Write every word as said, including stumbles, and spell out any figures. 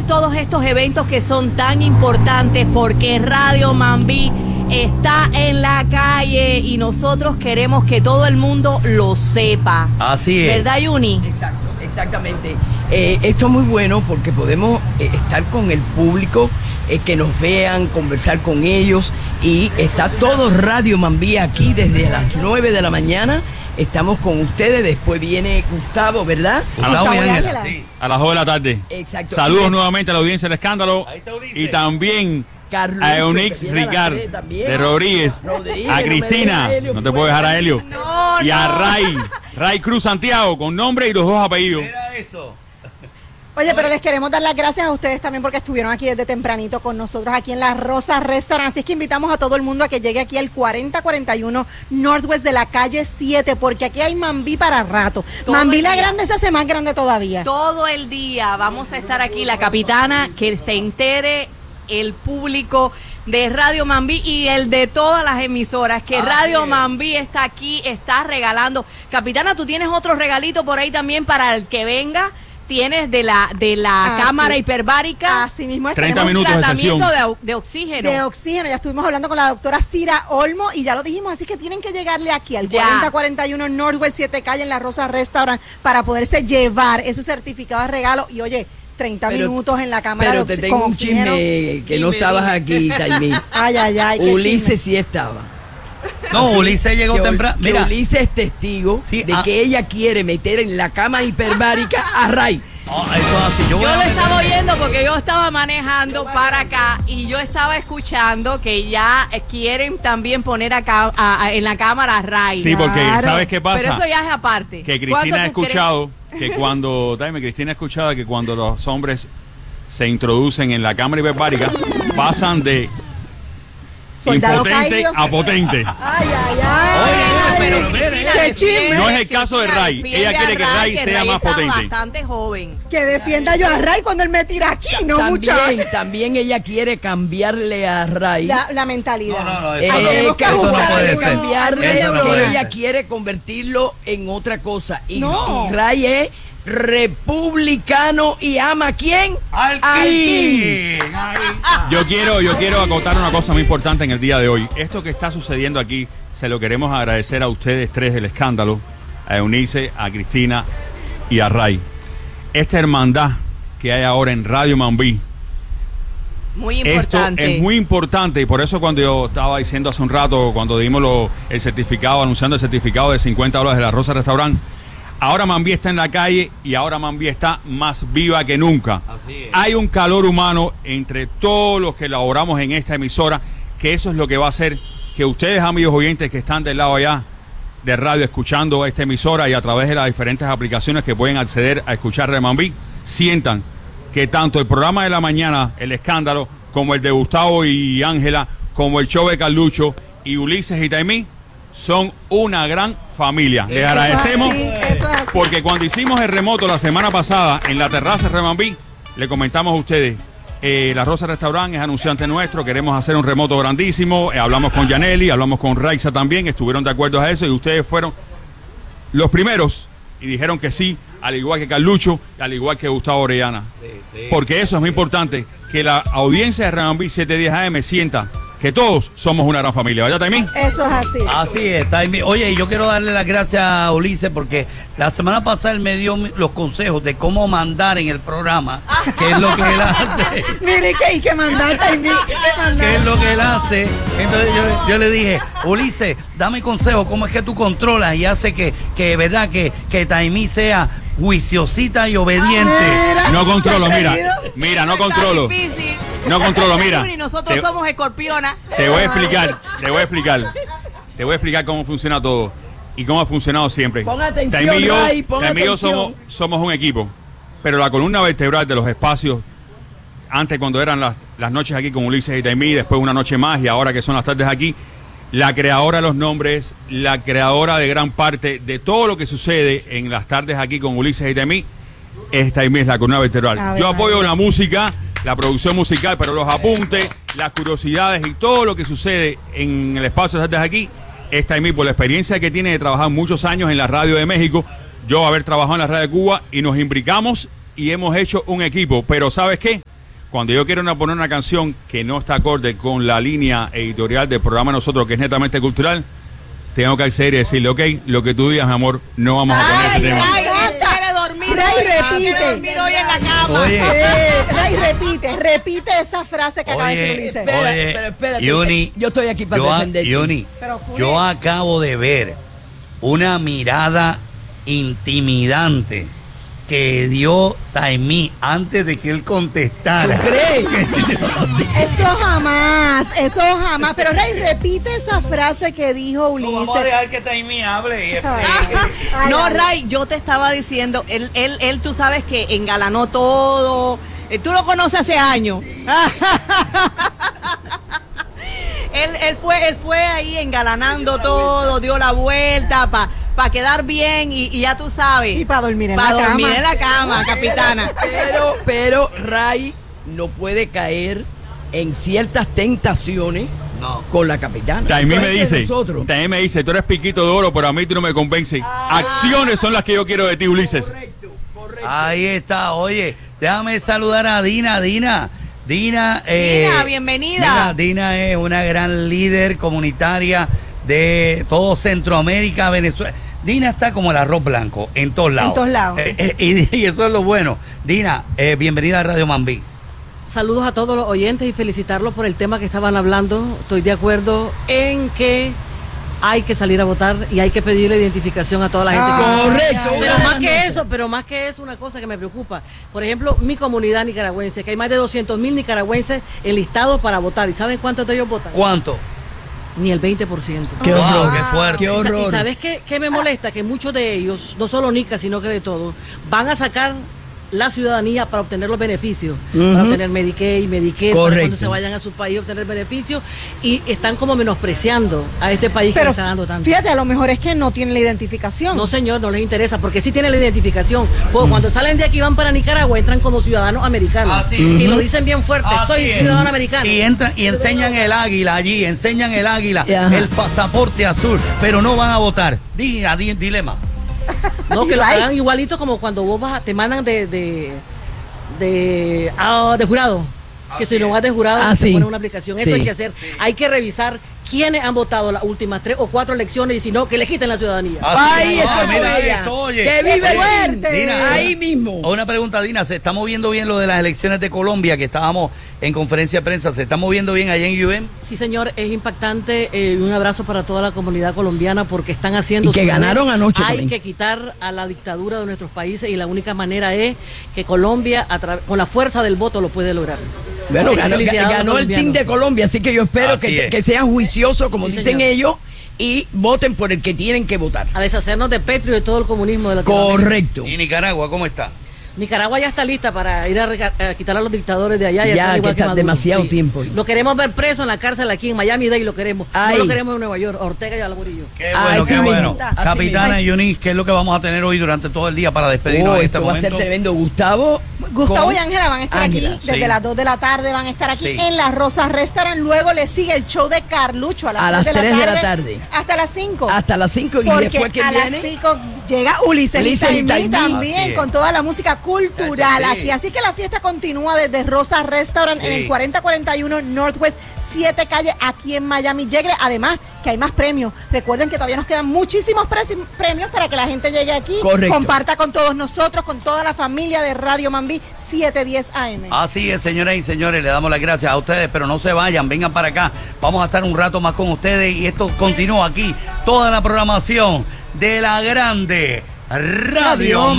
todos estos eventos que son tan importantes porque Radio Mambí está en la calle y nosotros queremos que todo el mundo lo sepa. Así es. ¿Verdad, Yuni? Exacto, exactamente. Eh, esto es muy bueno porque podemos eh, estar con el público, eh, que nos vean, conversar con ellos, y está todo Radio Mambí aquí desde las nueve de la mañana. Estamos con ustedes, después viene Gustavo, ¿verdad? A las Gustavo dos y de Ángela. sí. A las dos de la tarde. Exacto. Saludos Y- nuevamente a la audiencia del Escándalo. Ahí está Ulises. Y también Carlucho, a Eunix que viene a las Ricard tres también. de Rodríguez, Rodríguez, a no me Cristina, dejes a Helio no te puedo dejar a Helio, No, y a no. Ray, Ray Cruz Santiago, con nombre y los dos apellidos. Mira eso. Oye, pero les queremos dar las gracias a ustedes también porque estuvieron aquí desde tempranito con nosotros aquí en La Rosa Restaurant. Así es que invitamos a todo el mundo a que llegue aquí al cuarenta cuarenta y uno Northwest de la calle siete, porque aquí hay Mambí para rato. Todo Mambí el la día. grande se hace más grande todavía. Todo el día vamos a estar aquí, la capitana, que se entere el público de Radio Mambí y el de todas las emisoras, que Así Radio es. Mambí está aquí, está regalando. Capitana, tú tienes otro regalito por ahí también para el que venga. Tienes de la de la Así- cámara hiperbárica Así mismo es. treinta tenemos minutos de tratamiento sesión. de, o- de oxígeno. de oxígeno. Ya estuvimos hablando con la doctora Cira Olmo y ya lo dijimos, así que tienen que llegarle aquí al Ya. cuarenta cuarenta y uno Northwest siete calle en La Rosa Restaurant para poderse llevar ese certificado de regalo. Y oye, treinta Pero- minutos en la cámara Pero de te oxi- tengo con un oxígeno. chisme que no Dime, estabas dime. aquí, Taimí. Ay, ay, ay. qué Ulises chisme. sí estaba. No, Así Ulises llegó que- temprano. que Mira. Ulises es testigo Sí, de ah. que ella quiere meter en la cama hiperbárica a Ray. Oh, eso es así. Yo, voy Yo a lo meter- estaba oyendo porque yo estaba manejando para acá y yo estaba escuchando que ya eh, quieren también poner acá a- a- en la cámara a Ray. Sí, porque Claro. ¿sabes qué pasa? Pero eso ya es aparte. Que ¿Cuánto Cristina ha tú crees? escuchado que cuando, dime, Cristina ha escuchado que cuando los hombres se introducen en la cámara hiperbárica pasan de Soldado impotente caído. a potente. Ay, ay, ay. Oye, Pero pero Cristina mire, qué defiende- chisme. No es el caso de Ray. Cristina Ella quiere defiende que a Ray sea Ray más está potente. bastante joven. Que defienda yo a Ray cuando él me tira aquí, no también, muchacho. también ella quiere cambiarle a Ray. La, la mentalidad. No, no, no, Eh, eso, no, tenemos que que eso no buscar puede algo. ser. cambiarle, Eso no que puede ella ser. quiere convertirlo en otra cosa. Y, No. y Ray es republicano y ama a quién? Al Al King. Ahí está. Yo quiero, yo quiero acotar una cosa muy importante en el día de hoy. Esto que está sucediendo aquí, se lo queremos agradecer a ustedes tres del Escándalo, a Eunice, a Cristina y a Ray. Esta hermandad que hay ahora en Radio Mambí, Muy esto importante. es muy importante y por eso cuando yo estaba diciendo hace un rato, cuando dimos lo- el certificado, anunciando el certificado de cincuenta dólares de La Rosa Restaurant, ahora Mambí está en la calle y ahora Mambí está más viva que nunca. Así es. Hay un calor humano entre todos los que laboramos en esta emisora, que eso es lo que va a hacer que ustedes, amigos oyentes que están del lado allá de radio escuchando esta emisora y a través de las diferentes aplicaciones que pueden acceder a escuchar de Mambí, sientan que tanto el programa de la mañana, El Escándalo, como el de Gustavo y Ángela, como el show de Carlucho y Ulises y Taimí, son una gran familia. Les agradecemos. Eso es así, eso es así. Porque cuando hicimos el remoto la semana pasada en la terraza de Remambí, le comentamos a ustedes, eh, La Rosa Restaurant es anunciante nuestro, queremos hacer un remoto grandísimo, eh, hablamos con Yaneli, hablamos con Raiza también, estuvieron de acuerdo a eso y ustedes fueron los primeros y dijeron que sí, al igual que Carlucho, al igual que Gustavo Orellana. Porque eso es muy importante, que la audiencia de Remambí siete diez A M sienta que todos somos una gran familia, ¿verdad, Taimí? Eso es así. Así es, Taimí. Oye, yo quiero darle las gracias a Ulises porque la semana pasada él me dio mi- los consejos de cómo mandar en el programa, que es lo que él hace. Mire, que hay que mandar, Taimí, hay que mandar. ¿Qué es lo que él hace? Entonces yo, yo le dije, Ulises, dame consejo, ¿cómo es que tú controlas y hace que, que verdad, que, que Taimí sea juiciosita y obediente? Mira, No controlo, qué mira, querido. mira, no Está controlo. difícil. No controlo, mira. Y nosotros Te- somos escorpiona. Te voy a explicar, te voy a explicar, te voy a explicar cómo funciona todo y cómo ha funcionado siempre. Pon atención, Taimí y yo, Ray, pon Taimí y yo atención. somos, somos un equipo, pero la columna vertebral de los espacios, antes cuando eran las, las noches aquí con Ulises y Taimí, después una noche más y ahora que son las tardes aquí, la creadora de los nombres, la creadora de gran parte de todo lo que sucede en las tardes aquí con Ulises y Taimí, es Taimí, es la columna vertebral. A ver, Yo apoyo María. la música, la producción musical, pero los apuntes, las curiosidades y todo lo que sucede en el espacio de tardes aquí, es Taimí por la experiencia que tiene de trabajar muchos años en la radio de México, yo haber trabajado en la radio de Cuba y nos imbricamos y hemos hecho un equipo. Pero ¿sabes qué? Cuando yo quiero una, poner una canción que no está acorde con la línea editorial del programa de nosotros, que es netamente cultural, tengo que acceder y decirle, ok, lo que tú digas, mi amor, no vamos a poner este tema. Ay, quiere dormir. Ray, repite. dormir hoy en la cama. Oye. Eh, Ray, repite, repite esa frase que acaba de decir Oye, Ulises. Espera, oye, pero espérate, Yuni, yo estoy aquí para yo a- defenderte. Yuni, Pero, Juli. yo acabo de ver una mirada intimidante que dio Taimí antes de que él contestara. ¿Tú crees? Eso jamás, eso jamás. Pero Ray, repite esa frase que dijo Ulises. Vamos a dejar que Taimí hable y explique. Ay, No, ay. Ray, yo te estaba diciendo, él, él, él, tú sabes que engalanó todo. Eh, Tú lo conoces hace años. él, él fue, él fue ahí engalanando todo, dio la vuelta para pa quedar bien y, y ya tú sabes. Y para dormir en pa' la dormir cama. en la cama, capitana. Pero, pero Ray no puede caer en ciertas tentaciones No. con la capitana. Taimí me Entonces, dice, nosotros- Taimí me dice, tú eres piquito de oro, pero a mí tú no me convences. Acciones son las que yo quiero de ti, Ulises. Correcto, correcto. Ahí está, oye, déjame saludar a Dina, Dina. Dina, eh, Dina, bienvenida. Dina, Dina es una gran líder comunitaria de todo Centroamérica, Venezuela. Dina está como el arroz blanco en todos lados. todos lados. Eh, eh, y, y eso es lo bueno. Dina, eh, bienvenida a Radio Mambí. Saludos a todos los oyentes y felicitarlos por el tema que estaban hablando. Estoy de acuerdo en que hay que salir a votar y hay que pedirle identificación a toda la gente. Ah, que- correcto. Pero más que eso, pero más que eso, una cosa que me preocupa. Por ejemplo, mi comunidad nicaragüense, que hay más de doscientos mil nicaragüenses enlistados para votar. ¿Y saben cuántos de ellos votan? ¿Cuánto? Ni el veinte por ciento. Qué Wow, horror. qué fuerte. Qué Y sa- horror. ¿Y sabes qué, qué me molesta? Que muchos de ellos, no solo Nica, sino que de todos, van a sacar la ciudadanía para obtener los beneficios, Ujú. para obtener Medicaid, Medicare, para Correcto. cuando se vayan a su país obtener beneficios, y están como menospreciando a este país que Pero le está dando tanto. fíjate, a lo mejor es que no tienen la identificación. No, señor, no les interesa, porque sí tienen la identificación. Porque cuando salen de aquí y van para Nicaragua, entran como ciudadanos americanos. Así Y es. lo dicen bien fuerte, Así soy es. ciudadano americano. Y entran y enseñan el águila allí, enseñan el águila, Ajá. el pasaporte azul, pero no van a votar. Dina, di- dilema. No, que lo Right. hagan igualito como cuando vos vas, te mandan de de, de, ah, de jurado. Que si no vas de jurado, Ah, te sí. ponen una aplicación. Eso Sí. hay que hacer. Hay que revisar quiénes han votado las últimas tres o cuatro elecciones y si no, que le quiten la ciudadanía. Ahí Ah, está, mira ella. eso, oye. Que vive Oye, fuerte. Dina, Ahí mismo. Una pregunta, Dina, ¿se está moviendo bien lo de las elecciones de Colombia, que estábamos en conferencia de prensa? ¿Se está moviendo bien allá en U M? Sí, señor, es impactante. eh, un abrazo para toda la comunidad colombiana porque están haciendo. Y que su ganaron deber. anoche Hay también. que quitar a la dictadura de nuestros países y la única manera es que Colombia, a tra- con la fuerza del voto, lo puede lograr. Bueno, Así que ganó, felicidades a los ganó el team colombianos. de Colombia, así que yo espero Así que, es. que sean juiciosos, como Sí, dicen señor. ellos, y voten por el que tienen que votar. A deshacernos de Petro y de todo el comunismo de Latinoamérica. Correcto. ¿Y Nicaragua cómo está? Nicaragua ya está lista para ir a, rega- a quitar a los dictadores de allá. y Ya, hacer igual que está Maduro. demasiado tiempo. Lo queremos ver preso en la cárcel aquí en Miami-Dade, lo queremos. Ay. No lo queremos en Nueva York, Ortega y Almorillo. Qué Ah, bueno, así qué mismo. bueno. Así Capitana mismo. Yunis, ¿qué es lo que vamos a tener hoy durante todo el día para despedirnos Oh, en este esto va a ser momento? tremendo. Gustavo. Gustavo con y Ángela van a estar Ángela, aquí desde sí. las dos de la tarde, van a estar aquí Sí. en las Rosas Restaurant. Luego le sigue el show de Carlucho a las, A las tres tres de la tarde. Hasta las cinco. Hasta las cinco y Porque después que a viene. las cinco llega Ulises y Ulises y Taimí Taimí. también Así es. con toda la música cultural Chacho, sí. aquí. Así que la fiesta continúa desde Rosas Restaurant Sí. en el cuarenta cuarenta y uno Northwest siete calle aquí en Miami. Llegue, además que hay más premios. Recuerden que todavía nos quedan muchísimos preci- premios para que la gente llegue aquí. Correcto. Comparta con todos nosotros, con toda la familia de Radio Mambí siete diez A M. Así es, señoras y señores, le damos las gracias a ustedes, pero no se vayan, vengan para acá. Vamos a estar un rato más con ustedes y esto continúa aquí. Toda la programación de la grande Radio